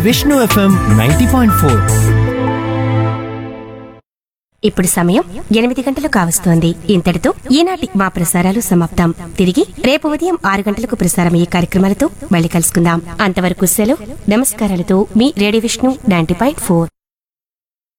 Vishnu FM 90.4. ఇప్పుడు సమయం 8 గంటలు కావస్తోంది. ఇంతటితో ఈనాటి మా ప్రసారాలు సమాప్తం. తిరిగి రేపు ఉదయం 6 గంటలకు ప్రసారమయ్యే కార్యక్రమాలతో మళ్ళీ కలుసుకుందాం. అంతవరకు సెలవు, నమస్కారాలతో మీ రేడియో విష్ణు 90.4.